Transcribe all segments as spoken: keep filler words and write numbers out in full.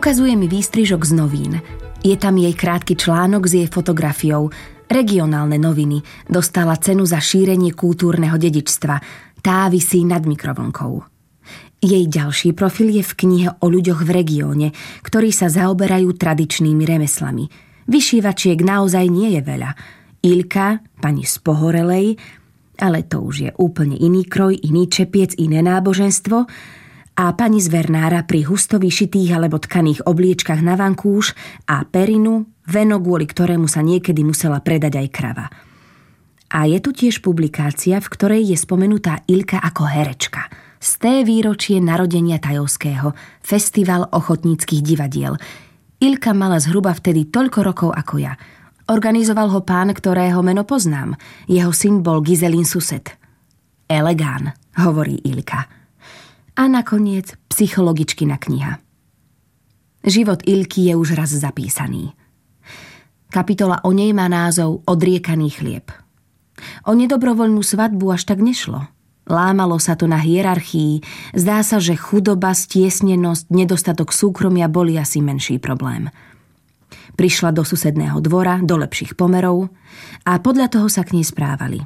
Ukazuje mi výstrižok z novín. Je tam jej krátky článok s jej fotografiou. Regionálne noviny. Dostala cenu za šírenie kultúrneho dedičstva. Tá visí nad mikrovlnkou. Jej ďalší profil je v knihe o ľuďoch v regióne, ktorí sa zaoberajú tradičnými remeslami. Vyšívačiek naozaj nie je veľa. Ilka, pani z Pohorelej, ale to už je úplne iný kroj, iný čepiec, iné náboženstvo, a pani z Vernára pri husto vyšitých alebo tkaných obliečkach na vankúš a perinu, veno, kvôli ktorému sa niekedy musela predať aj krava. A je tu tiež publikácia, v ktorej je spomenutá Ilka ako herečka. Sté výročie narodenia Tajovského, festival ochotníckych divadiel. Ilka mala zhruba vtedy toľko rokov ako ja. Organizoval ho pán, ktorého meno poznám. Jeho syn bol Gizelin sused. Elegán, hovorí Ilka. A nakoniec psychologičkina kniha. Život Ilky je už raz zapísaný. Kapitola o nej má názov Odriekaný chlieb. O nedobrovoľnú svadbu až tak nešlo. Lámalo sa to na hierarchii. Zdá sa, že chudoba, stiesnenosť, nedostatok súkromia boli asi menší problém. Prišla do susedného dvora, do lepších pomerov a podľa toho sa k nej správali.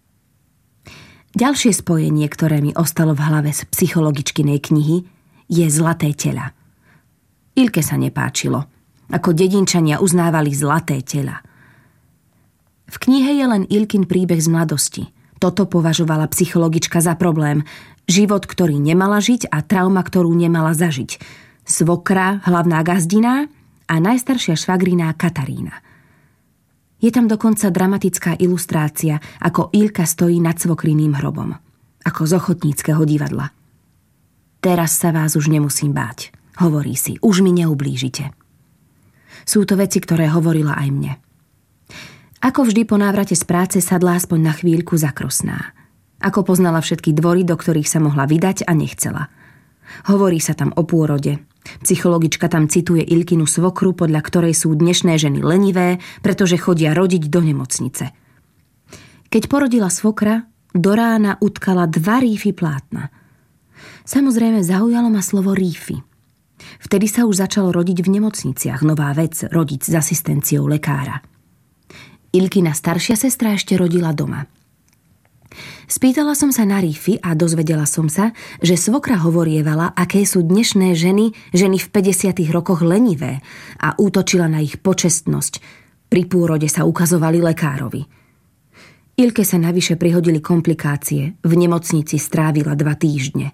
Ďalšie spojenie, ktoré mi ostalo v hlave z psychologičkinej knihy, je zlaté teľa. Ilke sa nepáčilo, ako dedinčania uznávali zlaté teľa. V knihe je len Ilkin príbeh z mladosti. Toto považovala psychologička za problém. Život, ktorý nemala žiť a trauma, ktorú nemala zažiť. Svokra, hlavná gazdina a najstaršia švagriná Katarína. Je tam dokonca dramatická ilustrácia, ako Ilka stojí nad svokriným hrobom. Ako z ochotníckeho divadla. Teraz sa vás už nemusím báť, hovorí si, už mi neublížite. Sú to veci, ktoré hovorila aj mne. Ako vždy po návrate z práce sadla aspoň na chvíľku zakrosná. Ako poznala všetky dvory, do ktorých sa mohla vydať a nechcela. Hovorí sa tam o pôrode. Psychologička tam cituje Ilkinu svokru, podľa ktorej sú dnešné ženy lenivé, pretože chodia rodiť do nemocnice. Keď porodila svokra, do rána utkala dva rífy plátna. Samozrejme zaujalo ma slovo rífy. Vtedy sa už začalo rodiť v nemocniciach, nová vec, rodiť s asistenciou lekára. Ilkina staršia sestra ešte rodila doma. Spýtala som sa na rífy a dozvedela som sa, že svokra hovorievala, aké sú dnešné ženy, ženy v päťdesiatych rokoch lenivé, a útočila na ich počestnosť. Pri pôrode sa ukazovali lekárovi. Ilke sa navyše prihodili komplikácie, v nemocnici strávila dva týždne.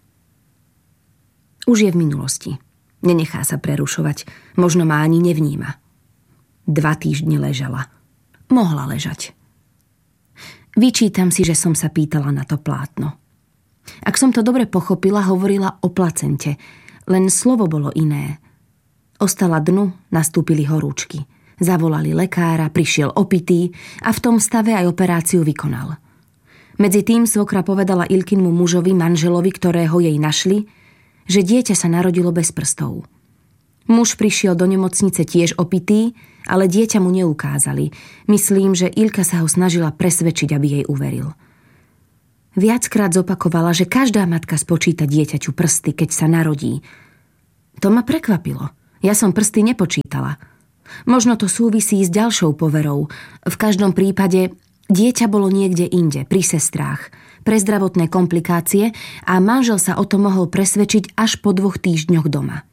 Už je v minulosti. Nenechá sa prerušovať, možno ma ani nevníma. Dva týždne ležala. Mohla ležať. Vyčítam si, že som sa pýtala na to plátno. Ak som to dobre pochopila, hovorila o placente, len slovo bolo iné. Ostala dnu, nastúpili horúčky. Zavolali lekára, prišiel opitý a v tom stave aj operáciu vykonal. Medzi tým svokra povedala Ilkinmu mužovi, manželovi, ktorého jej našli, že dieťa sa narodilo bez prstov. Muž prišiel do nemocnice tiež opitý, ale dieťa mu neukázali. Myslím, že Ilka sa ho snažila presvedčiť, aby jej uveril. Viackrát zopakovala, že každá matka spočíta dieťaťu prsty, keď sa narodí. To ma prekvapilo. Ja som prsty nepočítala. Možno to súvisí s ďalšou poverou. V každom prípade dieťa bolo niekde inde, pri sestrách, pre zdravotné komplikácie, a manžel sa o to mohol presvedčiť až po dvoch týždňoch doma.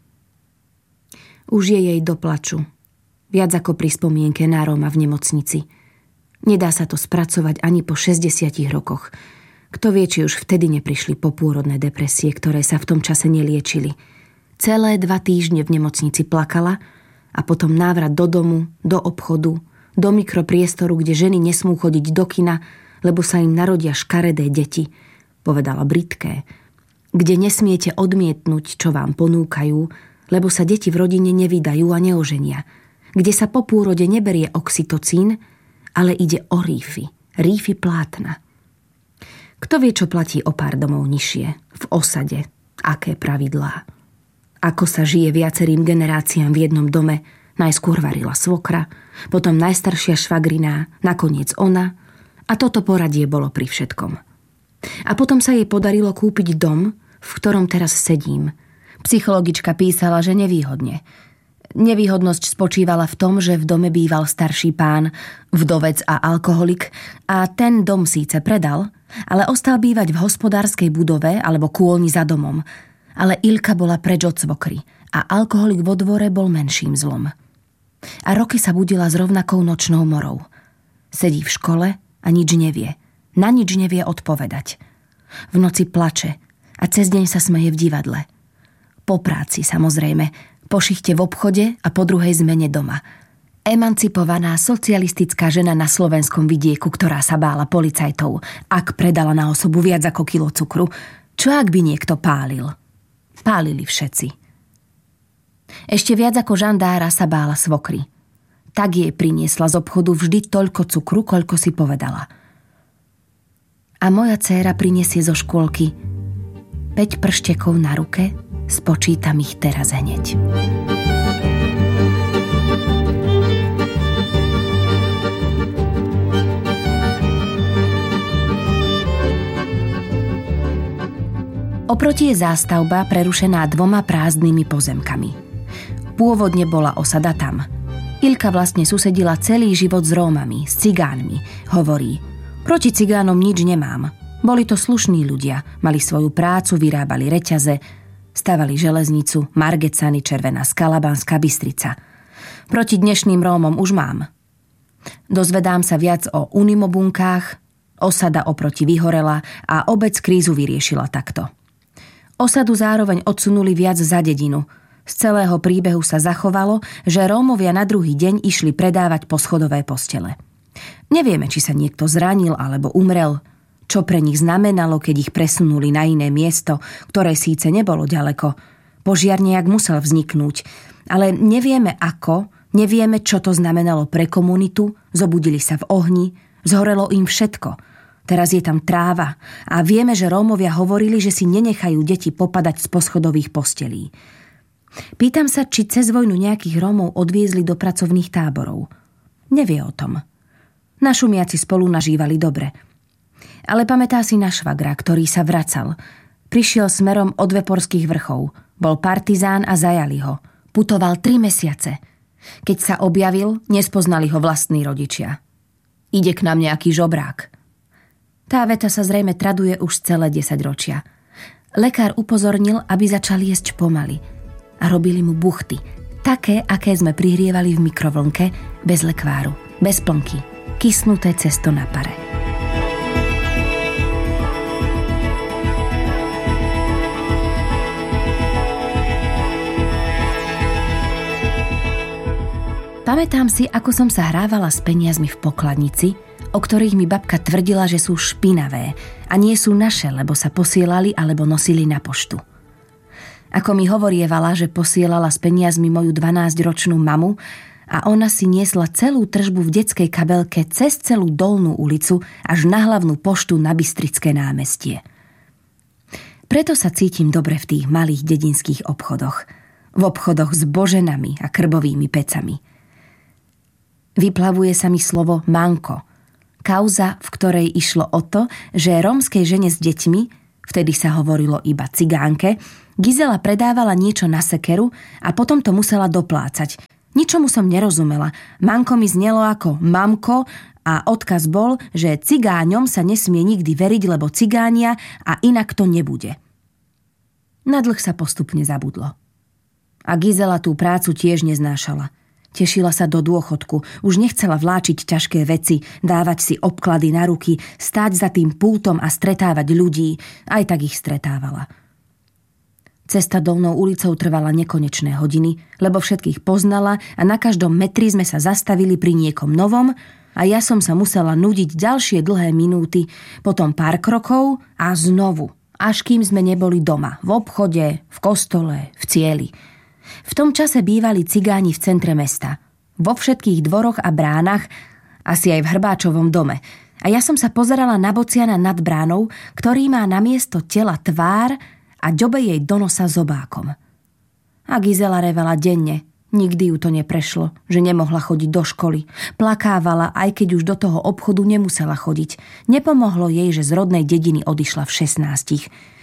Už je jej do plaču. Viac ako pri spomienke na Róma v nemocnici. Nedá sa to spracovať ani po šesťdesiatich rokoch. Kto vie, či už vtedy neprišli popôrodné depresie, ktoré sa v tom čase neliečili. Celé dva týždne v nemocnici plakala a potom návrat do domu, do obchodu, do mikropriestoru, kde ženy nesmú chodiť do kina, lebo sa im narodia škaredé deti, povedala Britké, kde nesmiete odmietnúť, čo vám ponúkajú, lebo sa deti v rodine nevydajú a neoženia, kde sa po pôrode neberie oxytocín, ale ide o rífy, rífy plátna. Kto vie, čo platí o pár domov nižšie, v osade, aké pravidlá. Ako sa žije viacerým generáciám v jednom dome, najskôr varila svokra, potom najstaršia švagriná, nakoniec ona, a toto poradie bolo pri všetkom. A potom sa jej podarilo kúpiť dom, v ktorom teraz sedím. Psychologička písala, že nevýhodne. Nevýhodnosť spočívala v tom, že v dome býval starší pán, vdovec a alkoholik a ten dom síce predal, ale ostal bývať v hospodárskej budove alebo kôlni za domom. Ale Ilka bola preč od svokry a alkoholik vo dvore bol menším zlom. A roky sa budila s rovnakou nočnou morou. Sedí v škole a nič nevie. Na nič nevie odpovedať. V noci plače a cez deň sa smeje v divadle. Po práci, samozrejme, po šichte v obchode a po druhej zmene doma. Emancipovaná socialistická žena na slovenskom vidieku, ktorá sa bála policajtov, ak predala na osobu viac ako kilo cukru. Čo ak by niekto pálil? Pálili všetci. Ešte viac ako žandára sa bála svokry. Tak jej priniesla z obchodu vždy toľko cukru, koľko si povedala. A moja dcéra prinesie zo škôlky päť prštekov na ruke, spočítam ich teraz hneď. Oproti je zástavba prerušená dvoma prázdnymi pozemkami. Pôvodne bola osada tam. Ilka vlastne susedila celý život s Rómami, s cigánmi. Hovorí, proti cigánom nič nemám. Boli to slušní ľudia, mali svoju prácu, vyrábali reťaze, stavali železnicu, Margecany, Červená Skala, Banská Bystrica. Proti dnešným Rómom už mám. Dozvedám sa viac o unimobunkách, osada oproti vyhorela a obec krízu vyriešila takto. Osadu zároveň odsunuli viac za dedinu. Z celého príbehu sa zachovalo, že Rómovia na druhý deň išli predávať poschodové postele. Nevieme, či sa niekto zranil alebo umrel, čo pre nich znamenalo, keď ich presunuli na iné miesto, ktoré síce nebolo ďaleko. Požiar nejak musel vzniknúť, ale nevieme ako, nevieme, čo to znamenalo pre komunitu, zobudili sa v ohni, zhorelo im všetko. Teraz je tam tráva a vieme, že Rómovia hovorili, že si nenechajú deti popadať z poschodových postelí. Pýtam sa, či cez vojnu nejakých Rómov odviezli do pracovných táborov. Nevie o tom. Našumiaci spolu nažívali dobre. Ale pamätá si na švagra, ktorý sa vracal. Prišiel smerom od Veporských vrchov. Bol partizán a zajali ho. Putoval tri mesiace. Keď sa objavil, nespoznali ho vlastní rodičia. Ide k nám nejaký žobrák. Tá veta sa zrejme traduje už celé desaťročia. Lekár upozornil, aby začal jesť pomaly. A robili mu buchty. Také, aké sme prihrievali v mikrovlnke, bez lekváru, bez plnky. Kysnuté cesto na pare. Pamätám si, ako som sa hrávala s peniazmi v pokladnici, o ktorých mi babka tvrdila, že sú špinavé a nie sú naše, lebo sa posielali alebo nosili na poštu. Ako mi hovorievala, že posielala s peniazmi moju dvanásťročnú mamu a ona si niesla celú tržbu v detskej kabelke cez celú Dolnú ulicu až na hlavnú poštu na Bystrické námestie. Preto sa cítim dobre v tých malých dedinských obchodoch. V obchodoch s boženami a krbovými pecami. Vyplavuje sa mi slovo manko. Kauza, v ktorej išlo o to, že rómskej žene s deťmi, vtedy sa hovorilo iba cigánke, Gizela predávala niečo na sekeru a potom to musela doplácať. Ničomu som nerozumela. Manko mi znelo ako mamko a odkaz bol, že cigáňom sa nesmie nikdy veriť, lebo cigánia a inak to nebude. Na dlh sa postupne zabudlo. A Gizela tú prácu tiež neznášala. Tešila sa do dôchodku, už nechcela vláčiť ťažké veci, dávať si obklady na ruky, stáť za tým pultom a stretávať ľudí, aj tak ich stretávala. Cesta Dolnou ulicou trvala nekonečné hodiny, lebo všetkých poznala a na každom metri sme sa zastavili pri niekom novom a ja som sa musela nudiť ďalšie dlhé minúty, potom pár krokov a znovu, až kým sme neboli doma, v obchode, v kostole, v cieli. V tom čase bývali cigáni v centre mesta, vo všetkých dvoroch a bránach, asi aj v Hrbáčovom dome. A ja som sa pozerala na bociana nad bránou, ktorý má namiesto tela tvár a ďobe jej do nosa zobákom. A Gizela revala denne, nikdy ju to neprešlo, že nemohla chodiť do školy. Plakávala, aj keď už do toho obchodu nemusela chodiť. Nepomohlo jej, že z rodnej dediny odišla v šestnástich.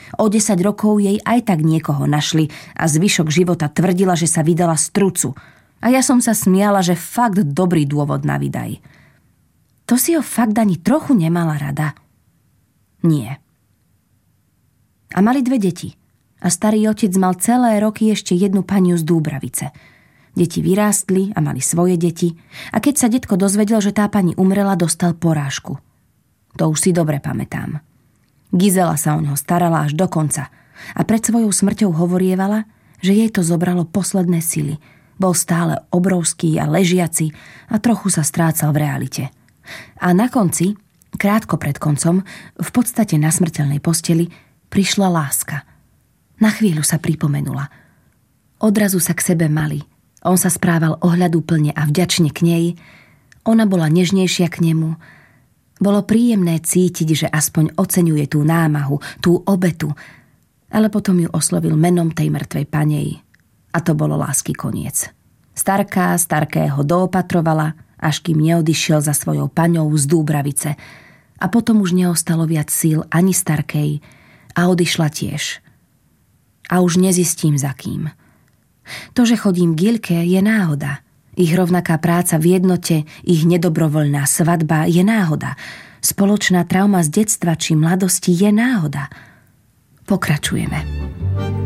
O desať rokov jej aj tak niekoho našli a zvyšok života tvrdila, že sa vydala strucu. A ja som sa smiala, že fakt dobrý dôvod na vydaj. To si ho fakt ani trochu nemala rada? Nie. A mali dve deti. A starý otec mal celé roky ešte jednu paniu z Dúbravice. Deti vyrástli a mali svoje deti a keď sa detko dozvedel, že tá pani umrela, dostal porážku. To už si dobre pamätám. Gizela sa o ňoho starala až do konca a pred svojou smrťou hovorievala, že jej to zobralo posledné sily. Bol stále obrovský a ležiaci a trochu sa strácal v realite. A na konci, krátko pred koncom, v podstate na smrteľnej posteli, prišla láska. Na chvíľu sa pripomenula. Odrazu sa k sebe mali. On sa správal ohľaduplne a vďačne k nej. Ona bola nežnejšia k nemu. Bolo príjemné cítiť, že aspoň oceňuje tú námahu, tú obetu. Ale potom ju oslovil menom tej mŕtvej panej. A to bolo lásky koniec. Starká starkého doopatrovala, až kým neodišiel za svojou paňou z Dúbravice. A potom už neostalo viac síl ani starkej a odišla tiež. A už nezistím za kým. To, že chodím k Ilke, je náhoda. Ich rovnaká práca v jednote, ich nedobrovoľná svadba je náhoda. Spoločná trauma z detstva či mladosti je náhoda. Pokračujeme.